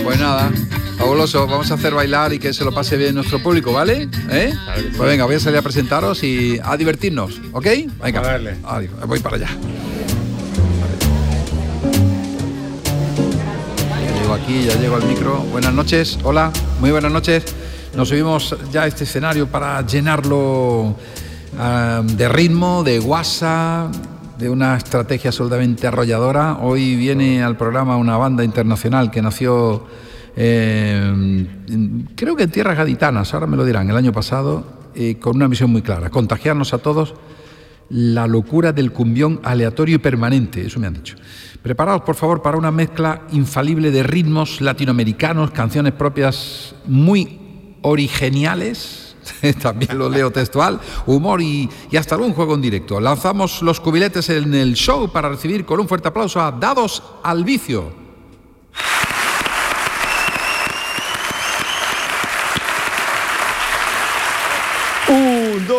Pues nada, fabuloso, vamos a hacer bailar y que se lo pase bien nuestro público, ¿vale? Claro que sí. Pues venga, voy a salir a presentaros y a divertirnos, ¿ok? Venga, A darle. Adiós, voy para allá. Ya llego aquí, ya llego al micro. Buenas noches, hola, muy buenas noches. Nos subimos ya a este escenario para llenarlo de ritmo, de guasa, de una estrategia absolutamente arrolladora. Hoy viene al programa una banda internacional que nació, creo que en tierras gaditanas, ahora me lo dirán, el año pasado, con una misión muy clara: contagiarnos a todos la locura del cumbión aleatorio y permanente, eso me han dicho. Preparaos, por favor, para una mezcla infalible de ritmos latinoamericanos, canciones propias muy originales, también lo leo textual, humor y hasta algún juego en directo. Lanzamos los cubiletes en el show para recibir con un fuerte aplauso a Dados al Vicio.